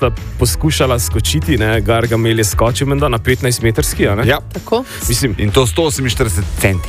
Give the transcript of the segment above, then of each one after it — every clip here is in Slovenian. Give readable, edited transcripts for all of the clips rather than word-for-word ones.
sta poskušala skočiti, ne, Gargamel je skočil menda na 15-metrski, a ne? Ja. Tako? Mislim, in to 148 centi.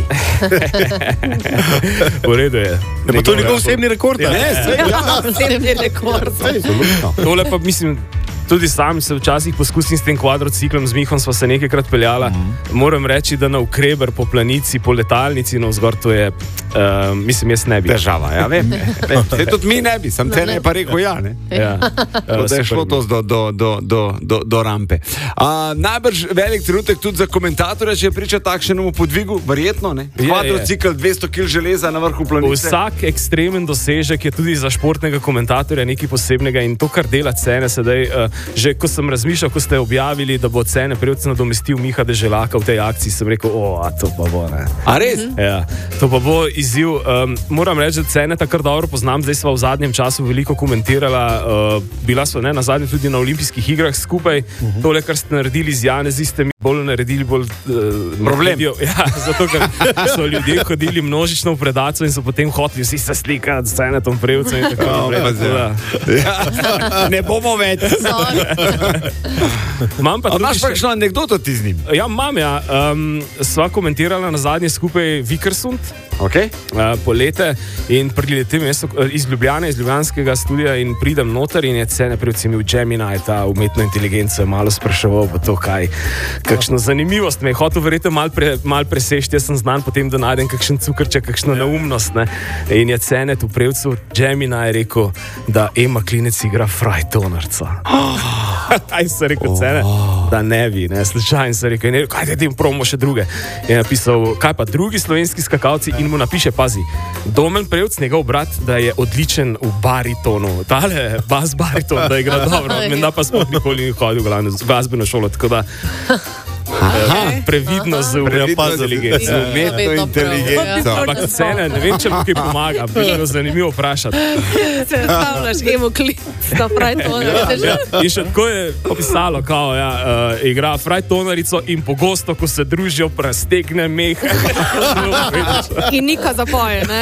V redu je. Pa to je njegov osebni rekord. Osebni rekord. Tole pa mislim, tudi sam se včasih poskusim s tem kvadrociklom, z Mihom sva se nekajkrat peljala. Moram reči, da na Ukreber po planici, po letalnici navzgor, to je, mislim, jaz ne bi. Država, ja, vem. Zdaj tudi mi ne bi, sem te ne pa rekel ja, ne. Ja. Da je šlo to do rampe. Najbrž velik trenutek tudi za komentatorja, če je priča takšnemu podvigu, verjetno, ne? Kvadrocikl, 200 kg železa na vrhu planice. Vsak ekstremen dosežek je tudi za športnega komentatorja nekaj posebnega in to, kar dela Cene sedaj, že ko sem razmišljal, ko ste objavili, da bo Cene Prevc nadomestil Miha Deželaka v tej akciji, sem rekel, to pa bo, ne. A res? Ja, to pa bo izziv. Moram reči, da Cene kar dobro poznam, zdaj sva v zadnjem času veliko komentirala, bila sva na zadnje tudi na olimpijskih igrah skupaj. Tole, kar ste naredili z Janezi, ste mi bolj naredili problem. Ja, zato, ker so ljudje hodili množično v predaco in so potem hoteli vsi se slikati s Cenetom Prevcem in tako naprej. Ne bomo več. Imaš pa kakšno anekdoto ti z njim? Ja, imam, ja. Sva komentirala na zadnje skupaj Vikersund. Okay. Polete in priletem iz Ljubljane, iz ljubljanskega studia in pridem noter in je Cene Prevc imel Gemini, ta umetno inteligenco, malo spraševal po to, kakšno zanimivost me je hotel verjetno mal presežiti. Jaz sem znan potem, da najdem kakšen cukrček, kakšno neumnost, ne. In je Cene tu Prevcu Gemini rekel, da Ema Klinec igra Frajtonarca. Kaj se rekel Cene? Da ne bi, ne, slučajno se rekel, kaj te tim promo še druge. Je napisal, kaj pa drugi slovenski skakalci in mu napiše, pazi, Domen Prevc, njegov brat, da je odličen v baritonu. Tale bas bariton, da igra dobro. Menda pa smo nikoli ni hodil v glasbeno šolo, tako da previdno z umetno inteligenco. Ampak Cene, ne vem, če mu kaj pomaga, bi bilo zanimivo vprašati. Se stavljaš, Emo Klinc, da Frajtonarica. In še tako je pisalo, kao, igra Frajtonarico in pogosto, ko se družijo, prestegne meh. In Nika zapoje, ne?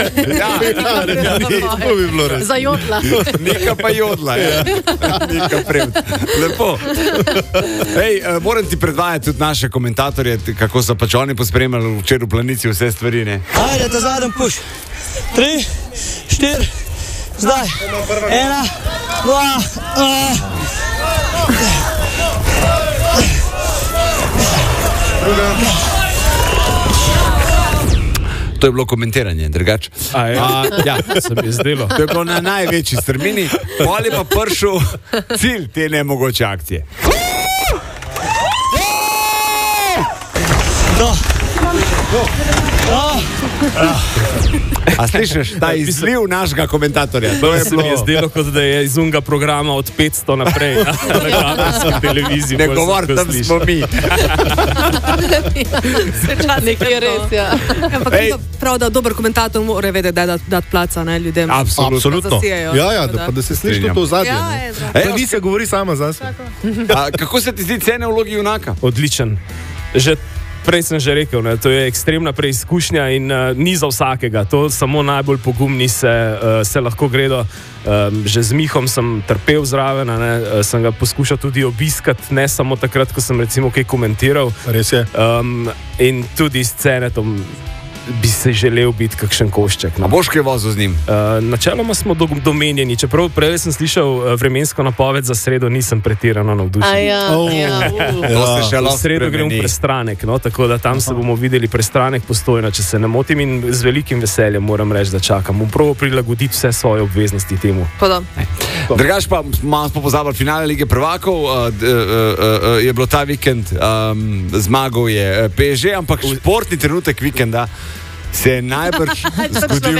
To bi bilo res. Za jodla. Nika pa jodla, ja. Nika Prevc. Lepo. Hej, moram ti predvajati tudi naše komentatorje, kako so pač oni pospremljali včeraj v planici vse stvari, ne? Ajde, ta zadnji puš. 3, 4, zdaj. 1, 2, To je bilo komentiranje, drugače. Ja, se mi je zdelo. To je bilo na največji strmini, pol je pa prišel cilj te nemogoče akcije. A slišiš, ta izliv našega komentatorja? To se mi je zdelo, kot da je iz unga programa od 500 naprej na kabelski televiziji. Ne govor, tam smo mi. Nekaj je res, ja. Ampak prav, da dober komentator mora vedeti, da dati placa, ne, ljudem. Absolutno. Ja, da se sliši tudi v zadnje. Tradicija govori sama za se. Kako se ti zdi Cene v vlogi junaka? Odličen. Že prej sem že rekel, ne, to je ekstremna preizkušnja in ni za vsakega. To samo najbolj pogumni se lahko gredo. Že z Mihom sem trpel zraven, ne, sem ga poskušal tudi obiskati, ne samo takrat, ko sem recimo kaj komentiral. Res je. In tudi s Cenetom bi se želel biti kakšen košček. A boš kaj vozil z njim? Načeloma smo domenjeni, čeprav prej sem slišal vremensko napoved za sredo, nisem pretirano navdušen. V sredo grem v Prestranek, no, tako da tam se bomo videli Prestranek Postojna, če se ne motim, in z velikim veseljem moram reči, da čakam. Bom proval prilagoditi vse svoje obveznosti temu. Drugač pa malo smo pozabili finale Lige prvakov, je bilo ta vikend, zmagal je PSG, ampak športni trenutek vikenda se je najbrž zgodil.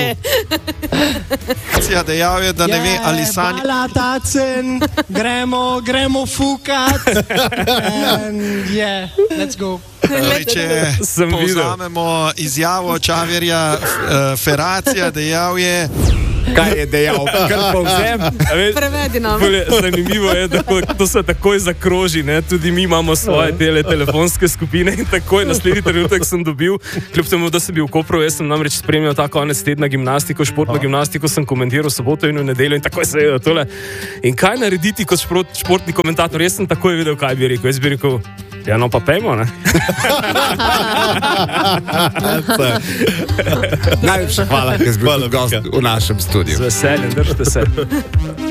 Dejal je, da ne ve, ali sanja. Balatacen, gremo fukat. Let's go. Če povzamemo izjavo Čaverja Feracija, dejal je: kaj je dejal, kar povzem. Prevedi nam. Zanimivo je, da to se takoj zakroži, ne? Tudi mi imamo svoje telefonske skupine in takoj naslednji trenutek sem dobil, kljub temu, da sem bil v Kopru, jaz sem namreč spremljal ta konec tedna gimnastiko, športno gimnastiko sem komentiral soboto in v nedeljo in takoj se je tole. In kaj narediti kot športni komentator? Jaz sem takoj vedel, kaj bi rekel. Jaz bi rekel, ja, no pa pejmo, ne? Najlepša hvala, ker si bil gost v našem studiu. Z veseljem, držite se.